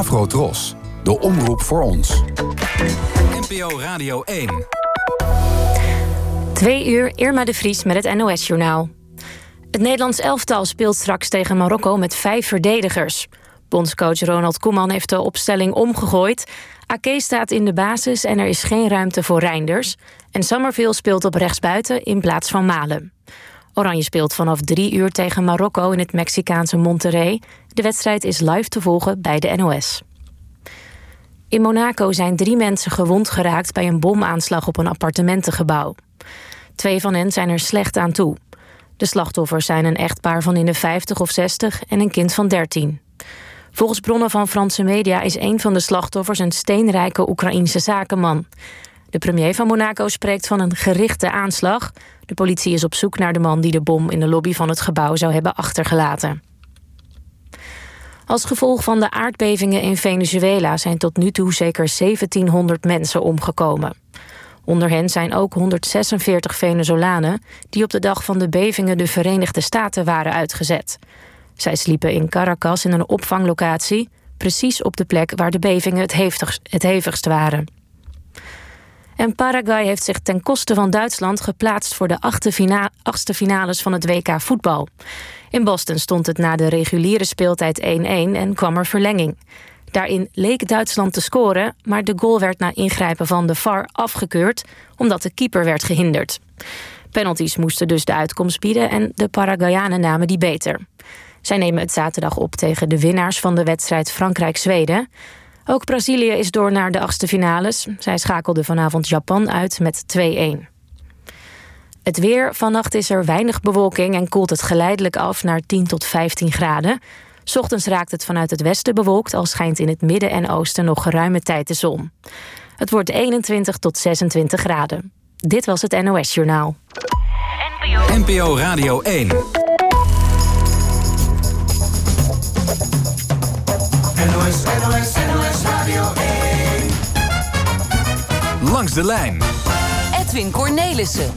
Afrotros, de omroep voor ons. NPO Radio 1. 2 uur, Irma de Vries met het NOS-journaal. Het Nederlands elftal speelt straks tegen Marokko met 5 verdedigers. Bondscoach Ronald Koeman heeft de opstelling omgegooid. Ake staat in de basis en er is geen ruimte voor Reinders. En Summerville speelt op rechtsbuiten in plaats van Malen. Oranje speelt vanaf 3 uur tegen Marokko in het Mexicaanse Monterrey. De wedstrijd is live te volgen bij de NOS. In Monaco zijn 3 mensen gewond geraakt bij een bomaanslag op een appartementengebouw. 2 van hen zijn er slecht aan toe. De slachtoffers zijn een echtpaar van in de 50 of 60 en een kind van 13. Volgens bronnen van Franse media is een van de slachtoffers een steenrijke Oekraïense zakenman. De premier van Monaco spreekt van een gerichte aanslag. De politie is op zoek naar de man die de bom in de lobby van het gebouw zou hebben achtergelaten. Als gevolg van de aardbevingen in Venezuela zijn tot nu toe zeker 1700 mensen omgekomen. Onder hen zijn ook 146 Venezolanen die op de dag van de bevingen de Verenigde Staten waren uitgezet. Zij sliepen in Caracas in een opvanglocatie, precies op de plek waar de bevingen het hevigst waren. En Paraguay heeft zich ten koste van Duitsland geplaatst voor de achtste finales van het WK voetbal. In Boston stond het na de reguliere speeltijd 1-1 en kwam er verlenging. Daarin leek Duitsland te scoren, maar de goal werd na ingrijpen van de VAR afgekeurd, omdat de keeper werd gehinderd. Penalties moesten dus de uitkomst bieden en de Paraguayanen namen die beter. Zij nemen het zaterdag op tegen de winnaars van de wedstrijd Frankrijk-Zweden. Ook Brazilië is door naar de achtste finales. Zij schakelden vanavond Japan uit met 2-1. Het weer. Vannacht is er weinig bewolking en koelt het geleidelijk af naar 10 tot 15 graden. 's Ochtends raakt het vanuit het westen bewolkt, al schijnt in het midden en oosten nog geruime tijd de zon. Het wordt 21 tot 26 graden. Dit was het NOS-journaal. NPO Radio 1. NOS Radio 1. Langs de lijn. Edwin Cornelissen.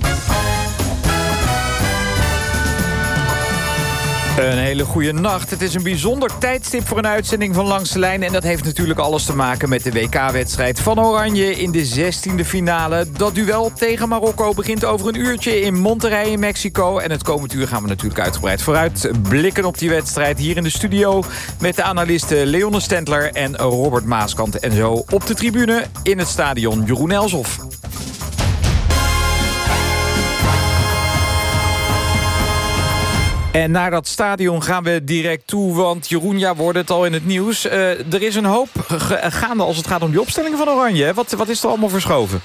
Een hele goede nacht. Het is een bijzonder tijdstip voor een uitzending van Langs de Lijn. En dat heeft natuurlijk alles te maken met de WK-wedstrijd van Oranje in de 16e finale. Dat duel tegen Marokko begint over een uurtje in Monterrey in Mexico. En het komend uur gaan we natuurlijk uitgebreid vooruit blikken op die wedstrijd. Hier in de studio met de analisten Leonne Stendler en Robert Maaskant. En zo op de tribune in het stadion Jeroen Elshoff. En naar dat stadion gaan we direct toe, want Jeroen, ja, wordt het al in het nieuws. Er is een hoop gaande als het gaat om die opstellingen van Oranje. Wat is er allemaal verschoven?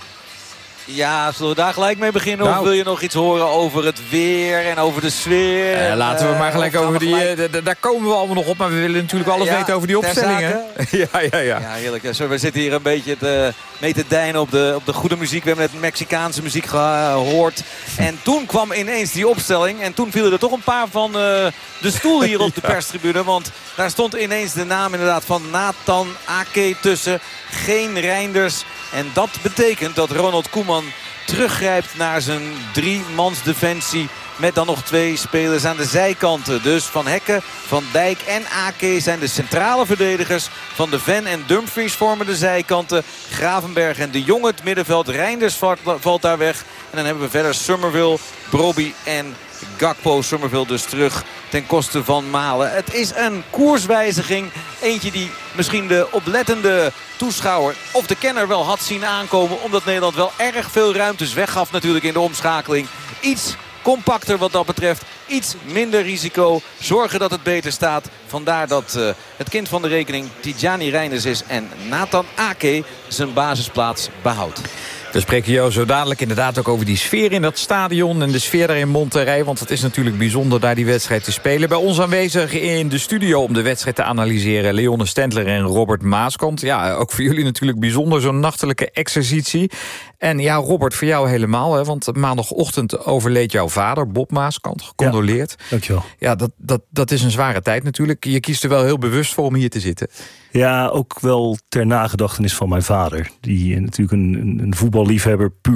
Ja, zullen we daar gelijk mee beginnen? Of wil je nog iets horen over het weer en over de sfeer? Laten we maar gelijk over die... daar komen we allemaal nog op, maar we willen natuurlijk alles weten over die opstellingen. Ja, heerlijk. We zitten hier een beetje mee te deinen op de goede muziek. We hebben net Mexicaanse muziek gehoord. En toen kwam ineens die opstelling. En toen vielen er toch een paar van de stoel hier op de perstribune. Want daar stond ineens de naam inderdaad van Nathan Ake tussen. Geen Reinders. En dat betekent dat Ronald Koeman teruggrijpt naar zijn 3-mans defensie. Met dan nog 2 spelers aan de zijkanten. Dus Van Hekken, Van Dijk en Ake zijn de centrale verdedigers. Van de Ven en Dumfries vormen de zijkanten. Gravenberg en de Jong het middenveld. Reinders valt daar weg. En dan hebben we verder Summerville, Brobbey en Gakpo. Summerville dus terug ten koste van Malen. Het is een koerswijziging. Eentje die misschien de oplettende toeschouwer of de kenner wel had zien aankomen. Omdat Nederland wel erg veel ruimtes weggaf natuurlijk in de omschakeling. Iets compacter wat dat betreft. Iets minder risico. Zorgen dat het beter staat. Vandaar dat het kind van de rekening Tidjani Reinders is. En Nathan Ake zijn basisplaats behoudt. We spreken jou zo dadelijk inderdaad ook over die sfeer in dat stadion en de sfeer daar in Monterrey. Want het is natuurlijk bijzonder daar die wedstrijd te spelen. Bij ons aanwezig in de studio om de wedstrijd te analyseren Leonne Stendler en Robert Maaskant. Ja, ook voor jullie natuurlijk bijzonder, zo'n nachtelijke exercitie. En ja, Robert, voor jou helemaal, hè, want maandagochtend overleed jouw vader, Bob Maaskant. Gecondoleerd. Ja, dankjewel. Ja, dat is een zware tijd natuurlijk. Je kiest er wel heel bewust voor om hier te zitten. Ja, ook wel ter nagedachtenis van mijn vader. Die natuurlijk een voetballiefhebber puur